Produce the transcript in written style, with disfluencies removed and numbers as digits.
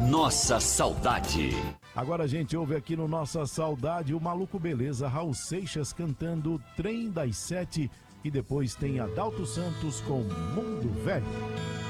Nossa Saudade. Agora a gente ouve aqui no Nossa Saudade o Maluco Beleza, Raul Seixas cantando Trem das Sete, e depois tem Adalto Santos com Mundo Velho.